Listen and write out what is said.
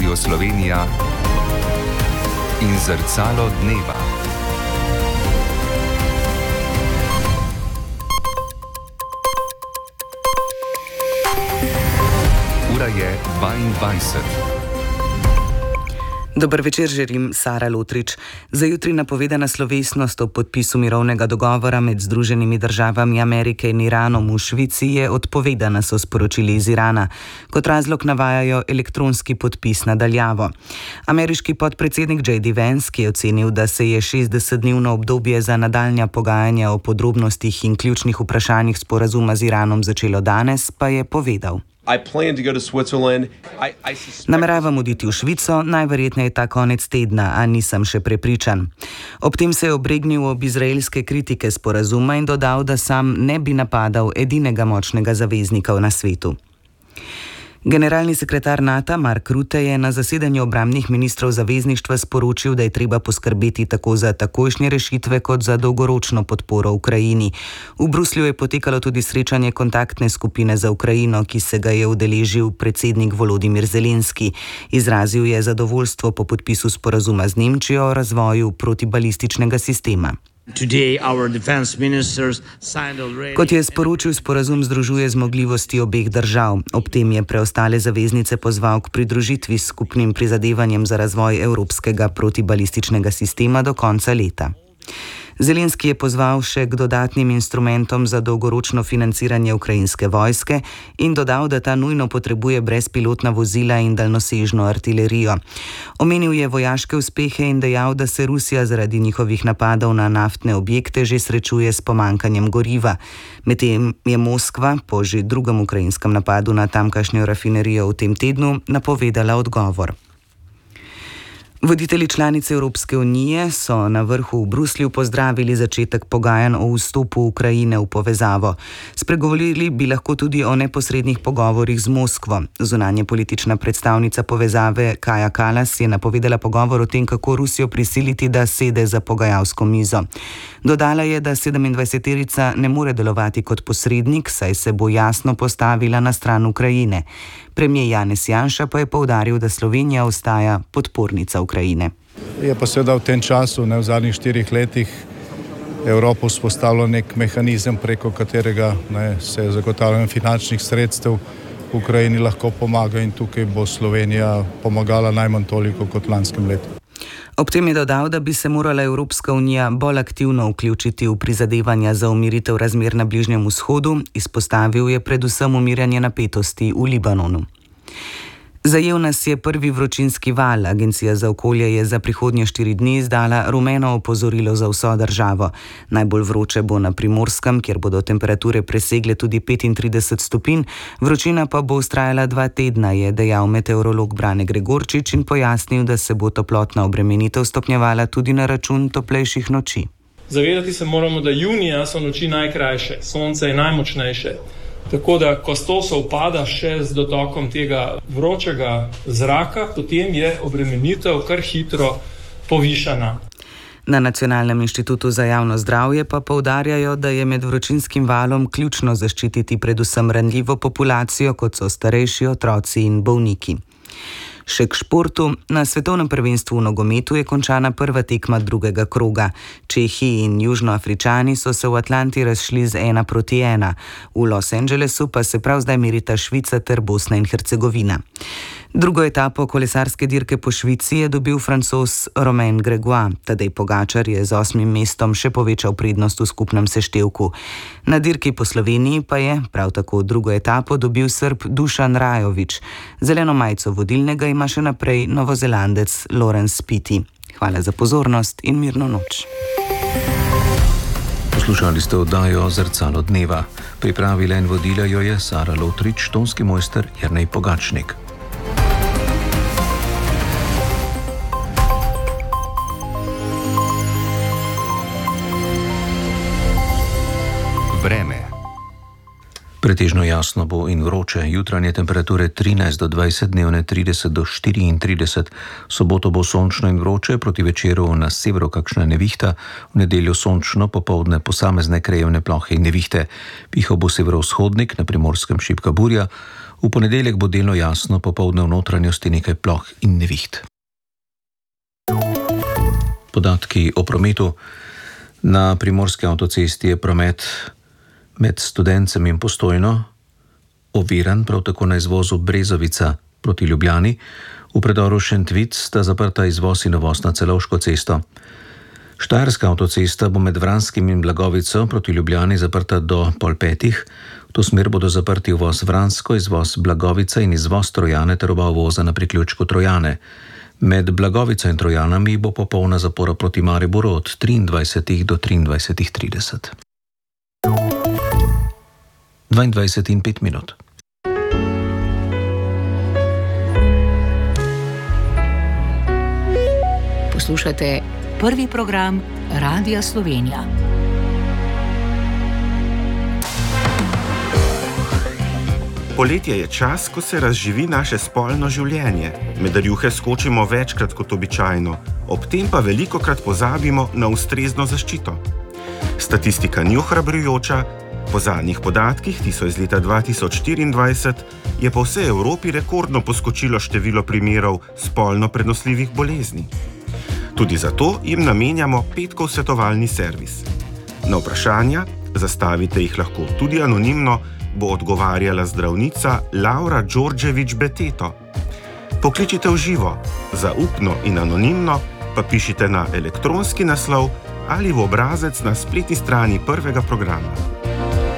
Radio Slovenija in Zrcalo dneva. Ura je 22. Dober večer, želim Sara Lotrič. Za jutri napovedana slovesnost o podpisu mirovnega dogovora med Združenimi državami Amerike in Iranom v Švici je odpovedana, so sporočili iz Irana. Kot razlog navajajo elektronski podpis na daljavo. Ameriški podpredsednik J.D. Vance, ki je ocenil, da se je 60-dnevno obdobje za nadaljnja pogajanja o podrobnostih in ključnih vprašanjih sporazuma z Iranom začelo danes, pa je povedal: Nameravam oditi v Švico, najverjetneje ta konec tedna, a nisem še prepričan. Ob tem se je obregnil ob izraelske kritike sporazuma in dodal, da sam ne bi napadal edinega močnega zaveznika na svetu. Generalni sekretar NATO Mark Rutte je na zasedanju obrambnih ministrov zavezništva sporočil, da je treba poskrbeti tako za takojšnje rešitve kot za dolgoročno podporo Ukrajini. V Bruslju je potekalo tudi srečanje kontaktne skupine za Ukrajino, ki se ga je udeležil predsednik Volodimir Zelenski. Izrazil je zadovoljstvo po podpisu sporazuma z Nemčijo o razvoju protibalističnega sistema. Kot je sporočil, sporazum združuje zmogljivosti obeh držav. Ob tem je preostale zaveznice pozval k pridružitvi s skupnim prizadevanjem za razvoj evropskega protibalističnega sistema do konca leta. Zelenski je pozval še k dodatnim instrumentom za dolgoročno financiranje ukrajinske vojske in dodal, da ta nujno potrebuje brezpilotna vozila in daljnosežno artilerijo. Omenil je vojaške uspehe in dejal, da se Rusija zaradi njihovih napadov na naftne objekte že srečuje s pomankanjem goriva. Medtem je Moskva po že drugem ukrajinskem napadu na tamkajšnjo rafinerijo v tem tednu napovedala odgovor. Voditelji članice Evropske unije so na vrhu v Bruslju pozdravili začetek pogajanj o vstopu Ukrajine v povezavo. Spregovorili bi lahko tudi o neposrednih pogovorih z Moskvo. Zunanje politična predstavnica povezave Kaja Kallas je napovedala pogovor o tem, kako Rusijo prisiliti, da sede za pogajalsko mizo. Dodala je, da 27-terica ne more delovati kot posrednik, saj se bo jasno postavila na stran Ukrajine. Premijer Janez Janša pa je poudaril, da Slovenija ostaja podpornica Ukrajine. Je pa seveda v tem času, v zadnjih 4 letih, Evropa vzpostavila nek mehanizem, preko katerega se zagotavljanje finančnih sredstev Ukrajini lahko pomaga in tukaj bo Slovenija pomagala najmanj toliko kot v lanskem letu. Ob tem je dodal, da bi se morala Evropska unija bolj aktivno vključiti v prizadevanja za umiritev razmer na Bližnjem vzhodu, izpostavil je predvsem umirjanje napetosti v Libanonu. Zajel nas je prvi vročinski val. Agencija za okolje je za prihodnje 4 dni izdala rumeno opozorilo za vso državo. Najbolj vroče bo na Primorskem, kjer bodo temperature presegle tudi 35 stopinj, vročina pa bo vztrajala 2 tedna, je dejal meteorolog Brane Gregorčič in pojasnil, da se bo toplotna obremenitev stopnjevala tudi na račun toplejših noči. Zavedati se moramo, da junija so noči najkrajše, sonce je najmočnejše. Tako da, ko to sovpada še z dotokom tega vročega zraka, potem je obremenitev kar hitro povišana. Na Nacionalnem inštitutu za javno zdravje pa poudarjajo, da je med vročinskim valom ključno zaščititi predvsem ranljivo populacijo, kot so starejši, otroci in bolniki. Še k športu. Na svetovnem prvenstvu v nogometu je končana prva tekma drugega kroga. Čehi in Južnoafričani so se v Atlanti razšli z 1-1. V Los Angelesu pa se prav zdaj merita Švica ter Bosna in Hercegovina. Drugo etapo kolesarske dirke po Švici je dobil Francoz Romain Grosjean. Tadej Pogačar je z 8. mestom še povečal prednost v skupnem seštevku. Na dirki po Sloveniji pa je prav tako drugo etapo dobil Srb Dušan Rajović. Zeleno majico vodilnega ima še naprej Novozelandec Laurens Pity. Hvala za pozornost in mirno noč. Poslušali ste oddajo Zrcalo dneva. Pripravila in vodila jo je Sara Lotrič, tonski mojster Jernej Pogačnik. Vreme. Pretežno jasno bo in vroče, jutranje temperature 13 do 20, dnevne 30 do 34. Soboto bo sončno in vroče, proti večeru na severu kakšna nevihta, v nedeljo sončno, popoldne posamezne krajevne plohe in nevihte. Pihal bo severovzhodnik, na Primorskem šibka burja, V ponedeljek bo delno jasno, popoldne v notranjosti nekaj ploh in neviht. Podatki o prometu. Na primorski avtocesti je promet med Studencem in Postojno oviran, prav tako na izvozu Brezovica proti Ljubljani. V predoru Šentvid sta zaprta izvoz in uvoz na Celovško cesto. Štajerska avtocesta bo med Vranskim in Blagovico proti Ljubljani zaprta do 4:30. V to smer bodo zaprti uvoz Vransko, izvoz Blagovica in izvoz Trojane ter oba uvoza na priključku Trojane. Med Blagovico in Trojanami bo popolna zapora proti Mariboru od 23 do 23:30. 22:05. Poslušate prvi program Radia Slovenija. Poletje je čas, ko se razživi naše spolno življenje. Med rjuhe skočimo večkrat kot običajno, ob tem pa velikokrat pozabimo na ustrezno zaščito. Statistika ni ohrabrujoča. Po zadnjih podatkih, ti so iz leta 2024, je po vsej Evropi rekordno poskočilo število primerov spolno prenosljivih bolezni. Tudi zato jim namenjamo petkov svetovalni servis. Na vprašanja, zastavite jih lahko tudi anonimno, bo odgovarjala zdravnica Laura Đorđević-Beteto. Pokličite v živo, zaupno in anonimno, pa pišite na elektronski naslov ali v obrazec na spletni strani prvega programa.